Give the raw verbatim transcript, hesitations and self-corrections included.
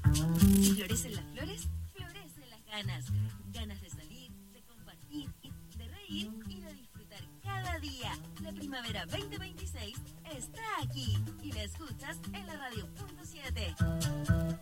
Si florecen las flores, florecen las ganas. Ganas de salir, de compartir, de reír y de disfrutar cada día. La primavera veinte veintiséis está aquí y la escuchas en la radio punto siete.